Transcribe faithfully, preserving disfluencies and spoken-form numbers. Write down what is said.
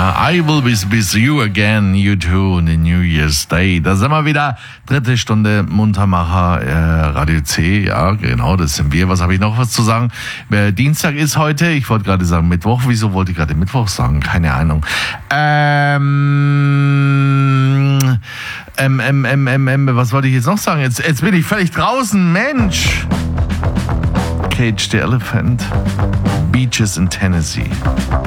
I will be with you again, you too, on the New Year's Day. Da sind wir wieder. Dritte Stunde Muntermacher, äh, Radio C. Ja, genau, das sind wir. Was habe ich noch was zu sagen? Äh, Dienstag ist heute. Ich wollte gerade sagen Mittwoch. Wieso wollte ich gerade Mittwoch sagen? Keine Ahnung. Ähm, ähm, ähm, ähm, ähm, ähm, was wollte ich jetzt noch sagen? Jetzt, jetzt bin ich völlig draußen. Mensch. Cage the Elephant. Beaches in Tennessee.